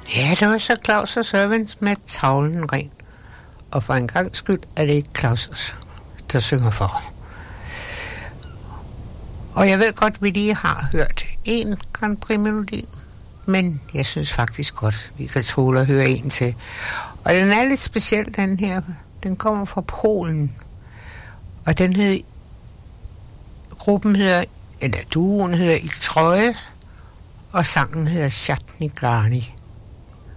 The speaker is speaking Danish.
Ja, det var så Claus og Servants med Tavlen ren. Og for en gang skyld er det ikke Claus, der synger for. Og jeg ved godt, at vi lige har hørt en Grand Prix-melodi, men jeg synes faktisk godt, vi kan tåle at høre en til. Og den er lidt speciel, den her. Den kommer fra Polen. Og den hedder, duoen hedder I Trøje, og sangen hedder Szatni Glani.